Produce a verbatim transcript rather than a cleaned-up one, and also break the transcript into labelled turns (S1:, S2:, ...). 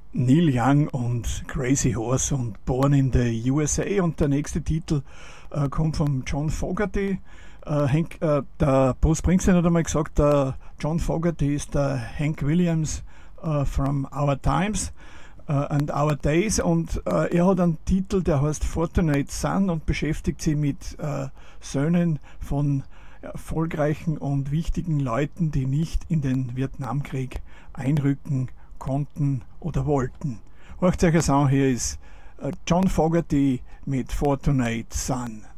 S1: Neil Young und Crazy Horse und Born in the U S A, und der nächste Titel äh, kommt von John Fogerty. Äh, Hank, äh, der Bruce Springsteen hat einmal gesagt, der John Fogerty ist der Hank Williams äh, from Our Times äh, and Our Days, und äh, er hat einen Titel, der heißt Fortunate Son und beschäftigt sich mit äh, Söhnen von erfolgreichen und wichtigen Leuten, die nicht in den Vietnamkrieg einrücken konnten oder wollten. Hört euch ein Song, hier ist John Fogerty mit Fortunate Son.